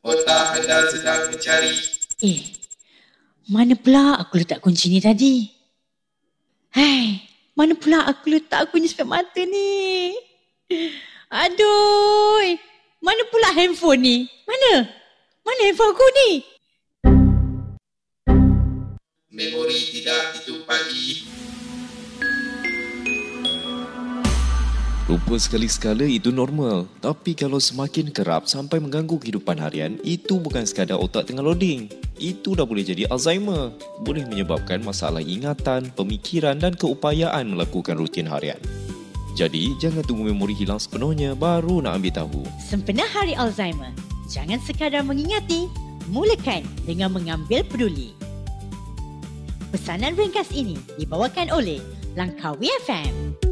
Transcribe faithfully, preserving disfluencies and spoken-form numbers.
Otak anda sedang mencari. Eh, mana pula aku letak kunci ni tadi? Hai, mana pula aku letak kunci sepet mata ni? Aduh, mana pula handphone ni? Mana? Mana handphone aku ni? Memori tidak ditumpahkan. Lupa sekali-sekala itu normal. Tapi kalau semakin kerap sampai mengganggu kehidupan harian, itu bukan sekadar otak tengah loading. Itu dah boleh jadi Alzheimer. Boleh menyebabkan masalah ingatan, pemikiran dan keupayaan melakukan rutin harian. Jadi, jangan tunggu memori hilang sepenuhnya baru nak ambil tahu. Sempena Hari Alzheimer, jangan sekadar mengingati, mulakan dengan mengambil peduli. Pesanan ringkas ini dibawakan oleh Langkawi F M.